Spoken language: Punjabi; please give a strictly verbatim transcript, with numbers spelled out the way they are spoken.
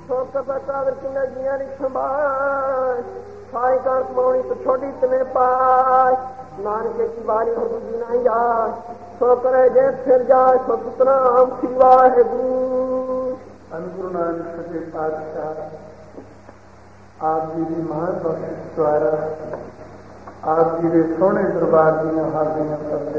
ਸੋਕ ਪਤਾ ਵਰਕਿੰਨਾ ਜੀਆਂ ਦੀ ਸੰਭਾਲ ਸਾਈ ਕਾਰ ਕਮਾਉਣੀ ਤੋਂ ਛੋਟੀ ਤਨੇ ਪਾਈ ਨਾਨਕੇ ਕੀ ਬਾਰੀ ਹੋ ਦੂਜੀ ਨਾ ਯਾਰ ਸੋ ਕਰੇ ਜੇ ਫਿਰ ਜਾਏ ਸੋ ਸਤਨਾਮ ਸ੍ਰੀ ਵਾਹਿਗੁਰੂ। ਗੁਰੂ ਨਾਨਕ ਸੱਚੇ ਪਾਤਸ਼ਾਹ ਆਪ ਜੀ ਦੀ ਮਹਾਨ ਬਖਸ਼ਿਸ਼ ਦੁਆਰਾ ਆਪ ਜੀ ਦੇ ਸੋਹਣੇ ਦਰਬਾਰ ਦੀਆਂ ਹਾਜ਼ਰੀਆਂ